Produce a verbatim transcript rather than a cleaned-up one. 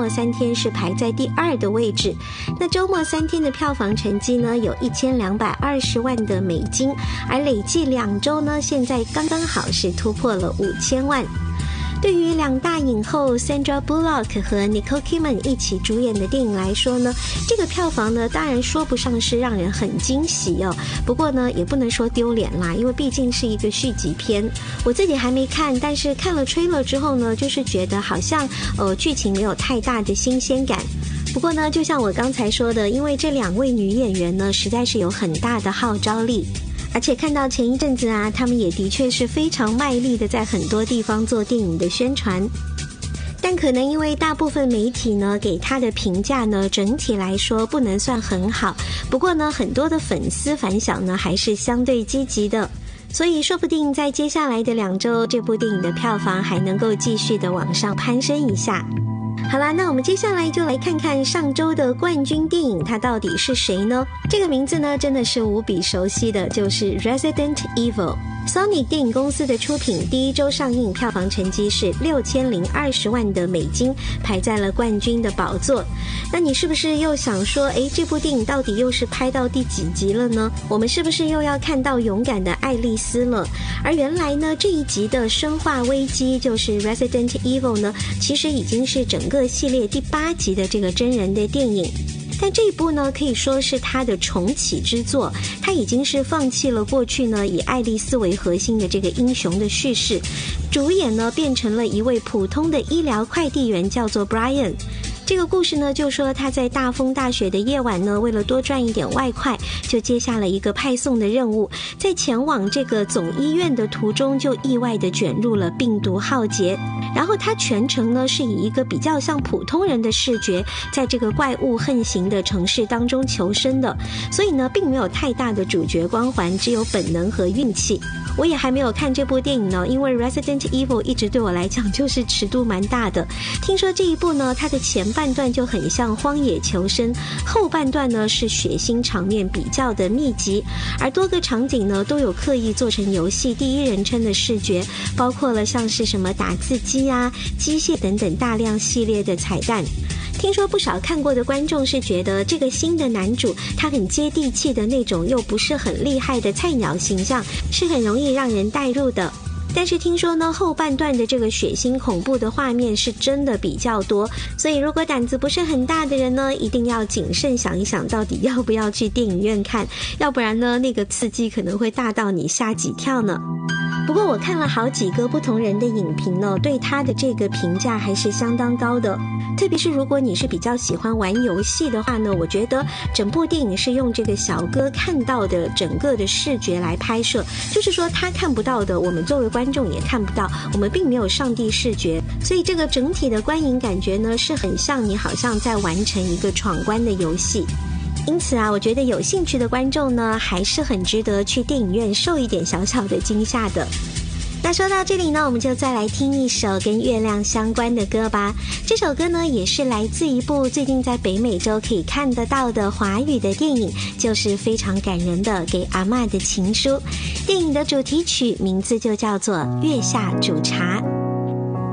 末三天是排在第二的位置。那周末三天的票房成绩呢，有一千两百二十万的美金，而累计两周呢，现在刚刚好是突破了五千万。对于两大影后 Sandra Bullock 和 Nicole Kidman 一起主演的电影来说呢，这个票房呢当然说不上是让人很惊喜哦，不过呢也不能说丢脸啦，因为毕竟是一个续集片。我自己还没看，但是看了 trailer 之后呢，就是觉得好像呃剧情没有太大的新鲜感。不过呢，就像我刚才说的，因为这两位女演员呢实在是有很大的号召力。而且看到前一阵子啊，他们也的确是非常卖力的在很多地方做电影的宣传，但可能因为大部分媒体呢给他的评价呢整体来说不能算很好，不过呢很多的粉丝反响呢还是相对积极的，所以说不定在接下来的两周，这部电影的票房还能够继续的往上攀升一下。好啦，那我们接下来就来看看上周的冠军电影，它到底是谁呢？这个名字呢真的是无比熟悉的，就是 Resident Evil。Sony 电影公司的出品，第一周上映票房成绩是六千零二十万的美金，排在了冠军的宝座。那你是不是又想说，诶，这部电影到底又是拍到第几集了呢？我们是不是又要看到勇敢的爱丽丝了？而原来呢，这一集的生化危机就是 Resident Evil 呢，其实已经是整个系列第八集的这个真人的电影。但这一部呢，可以说是他的重启之作，他已经是放弃了过去呢以爱丽丝为核心的这个英雄的叙事，主演呢变成了一位普通的医疗快递员，叫做 Brian。这个故事呢，就说他在大风大雪的夜晚呢，为了多赚一点外快，就接下了一个派送的任务，在前往这个总医院的途中，就意外的卷入了病毒浩劫。然后他全程呢是以一个比较像普通人的视觉，在这个怪物横行的城市当中求生的，所以呢并没有太大的主角光环，只有本能和运气。我也还没有看这部电影呢，因为 Resident Evil 一直对我来讲就是尺度蛮大的。听说这一部呢，它的前半段就很像荒野求生，后半段呢是血腥场面比较的密集，而多个场景呢都有刻意做成游戏第一人称的视觉，包括了像是什么打字机啊、机械等等大量系列的彩蛋。听说不少看过的观众是觉得这个新的男主他很接地气的那种又不是很厉害的菜鸟形象是很容易让人带入的。但是听说呢，后半段的这个血腥恐怖的画面是真的比较多，所以如果胆子不是很大的人呢，一定要谨慎想一想到底要不要去电影院看，要不然呢那个刺激可能会大到你吓几跳呢。不过我看了好几个不同人的影评呢，对他的这个评价还是相当高的。特别是如果你是比较喜欢玩游戏的话呢，我觉得整部电影是用这个小哥看到的整个的视觉来拍摄，就是说他看不到的，我们作为观众也看不到，我们并没有上帝视觉，所以这个整体的观影感觉呢，是很像你好像在完成一个闯关的游戏。因此啊，我觉得有兴趣的观众呢，还是很值得去电影院受一点小小的惊吓的。那说到这里呢，我们就再来听一首跟月亮相关的歌吧。这首歌呢，也是来自一部最近在北美洲可以看得到的华语的电影，就是非常感人的《给阿嬷的情书》。电影的主题曲名字就叫做《月下煮茶》。